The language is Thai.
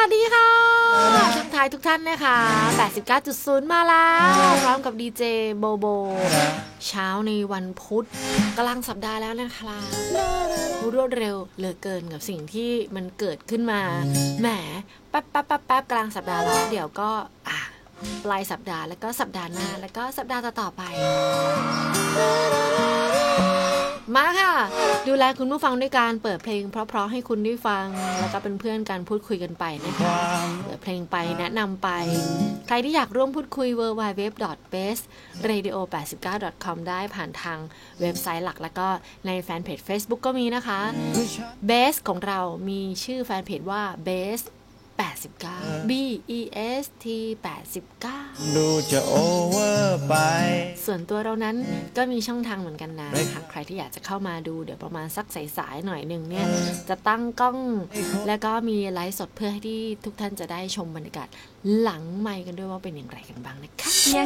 วัสดีค่ะทักทายทุกท่านนะคะ 89.0 มาแล้วพร้อมกับดีเจโบโบเช้าในวันพุธกลางสัปดาห์แล้วนะคะรวดเร็วเหลือเกินกับสิ่งที่มันเกิดขึ้นมาแหมแป๊บกลางสัปดาห์แล้วเดี๋ยวก็ปลายสัปดาห์แล้วก็สัปดาห์หน้าแล้วก็สัปดาห์ต่อไปมาค่ะดูแลคุณผู้ฟังด้วยการเปิดเพลงเพราะๆให้คุณได้ฟังแล้วก็เป็นเพื่อนกันพูดคุยกันไปนะคะเปิดเพลงไปแนะนำไปใครที่อยากร่วมพูดคุย www.besradio89.com ได้ผ่านทางเว็บไซต์หลักแล้วก็ในแฟนเพจ Facebook ก็มีนะคะ Base ของเรามีชื่อแฟนเพจว่า Base 89 BEST 89 ดูจะโอเวอร์ไปส่วนตัวเรานั้นก็มีช่องทางเหมือนกันนะหากใครที่อยากจะเข้ามาดูเดี๋ยวประมาณสักสายๆหน่อยนึงเนี่ยจะตั้งกล้องแล้วก็มีไลฟ์สดเพื่อให้ที่ทุกท่านจะได้ชมบรรยากาศหลังไมค์กันด้วยว่าเป็นอย่างไรกันบ้างนะคะ